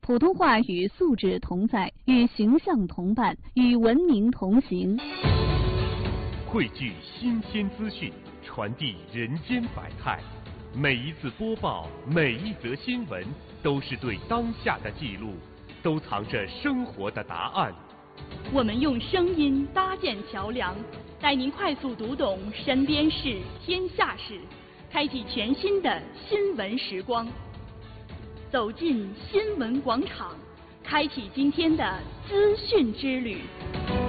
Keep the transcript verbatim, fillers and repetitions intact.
普通话与素质同在，与形象同伴，与文明同行。 汇聚新鲜资讯，传递人间百态。每一次播报，每一则新闻，都是对当下的记录，都藏着生活的答案。 我们用声音搭建桥梁，带您快速读懂身边事、天下事，开启全新的新闻时光。走进新闻广场，开启今天的资讯之旅。